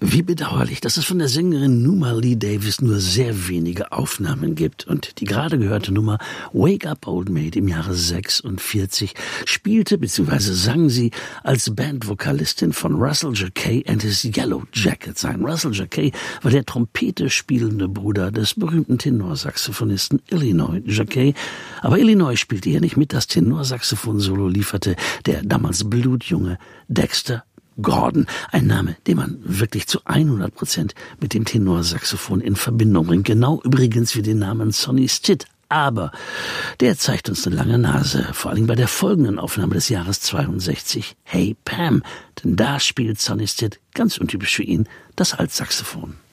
Wie bedauerlich, dass es von der Sängerin Numa Lee Davis nur sehr wenige Aufnahmen gibt. Und die gerade gehörte Nummer Wake Up Old Maid im Jahre 46 spielte bzw. sang sie als Bandvokalistin von Russell Jacquet and his Yellow Jackets ein. Russell Jacquet war der Trompete spielende Bruder des berühmten Tenorsaxophonisten Illinois Jacquet. Aber Illinois spielte hier nicht mit. Das Tenorsaxophon-Solo lieferte der damals blutjunge Dexter Gordon, ein Name, den man wirklich zu 100% mit dem Tenorsaxophon in Verbindung bringt. Genau übrigens wie den Namen Sonny Stitt. Aber der zeigt uns eine lange Nase, vor allem bei der folgenden Aufnahme des Jahres 62, Hey Pam. Denn da spielt Sonny Stitt, ganz untypisch für ihn, das Altsaxophon.